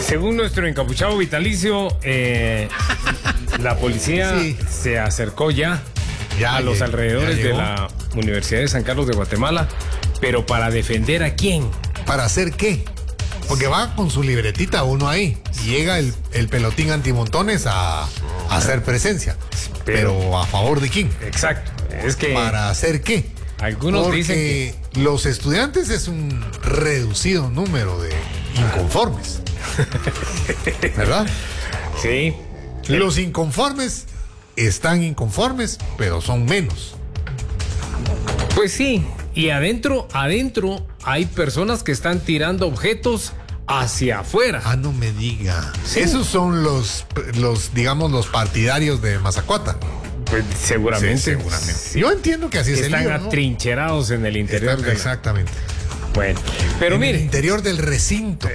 Según nuestro encapuchado vitalicio, la policía se acercó ya a los alrededores de la Universidad de San Carlos de Guatemala, pero ¿para defender a quién? ¿Para hacer qué? Porque va con su libretita uno ahí y llega el pelotín antimontones a hacer presencia. Pero ¿a favor de quién? Exacto. Es que ¿para hacer qué? Algunos porque dicen que los estudiantes es un reducido número de inconformes. ¿Verdad? Sí. Los inconformes están inconformes, pero son menos. Pues sí. Y adentro hay personas que están tirando objetos hacia afuera. Ah, no me diga. Sí. Esos son los digamos, los partidarios de Mazacuata. Pues seguramente. Sí, seguramente. Sí. Yo entiendo que así es el Están lío, ¿no? atrincherados en el interior. Exactamente. Bueno, pero en mire. el interior del recinto.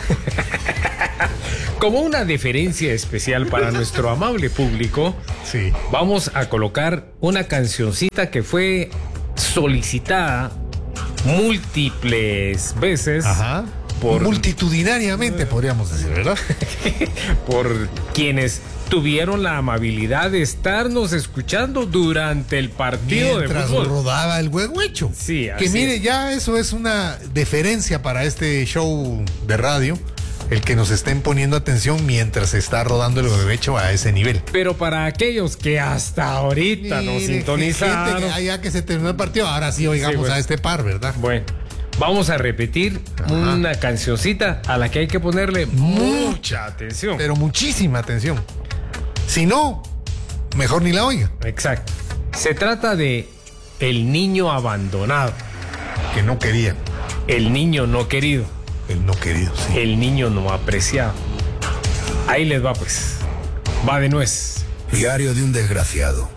Como una deferencia especial para nuestro amable público, Sí. vamos a colocar una cancioncita que fue solicitada múltiples veces. Ajá. Multitudinariamente, podríamos decir, ¿verdad? Por quienes tuvieron la amabilidad de estarnos escuchando durante el partido mientras de fútbol. rodaba el huehuecho. Sí, que así mire, es. ya eso es una deferencia para este show de radio, el que nos estén poniendo atención mientras está rodando el huehuecho a ese nivel. Pero para aquellos que hasta ahorita nos sintonizaron. Gente que ya que se terminó el partido, ahora sí oigamos pues. a este par, ¿verdad? Bueno, vamos a repetir una cancioncita a la que hay que ponerle mucha atención. Pero muchísima atención. Si no, mejor ni la oiga. Exacto. Se trata de El niño abandonado, Que no quería. el niño no querido, El no querido, sí. el niño no apreciado. Ahí les va pues. Va de nuez. Diario de un desgraciado.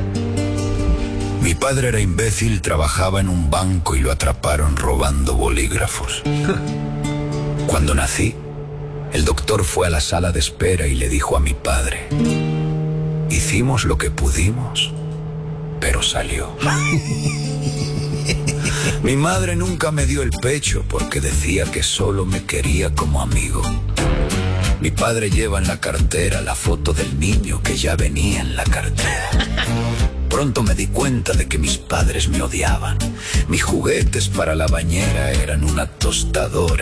Mi padre era imbécil, trabajaba en un banco y lo atraparon robando bolígrafos. Cuando nací, el doctor fue a la sala de espera y le dijo a mi padre: hicimos lo que pudimos, pero salió. Mi madre nunca me dio el pecho porque decía que solo me quería como amigo. Mi padre lleva en la cartera la foto del niño que ya venía en la cartera. Pronto me di cuenta de que mis padres me odiaban. Mis juguetes para la bañera eran una tostadora